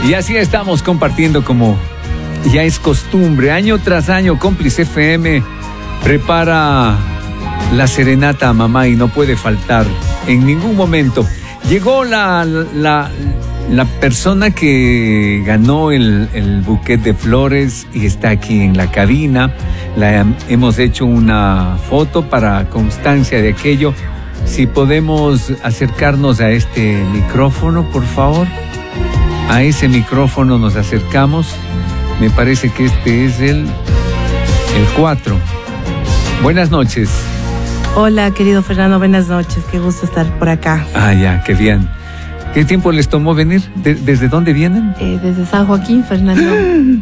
Y así estamos compartiendo como ya es costumbre. Año tras año, Cómplice FM prepara la serenata a mamá y no puede faltar en ningún momento. Llegó la persona que ganó el buquet de flores y está aquí en la cabina. Hemos hecho una foto para constancia de aquello. Si podemos acercarnos a este micrófono, por favor. A ese micrófono nos acercamos. Me parece que este es el 4. Buenas noches. Hola, querido Fernando, buenas noches. Qué gusto estar por acá. Ah, ya, qué bien. ¿Qué tiempo les tomó venir? ¿Desde dónde vienen? Desde San Joaquín, Fernando.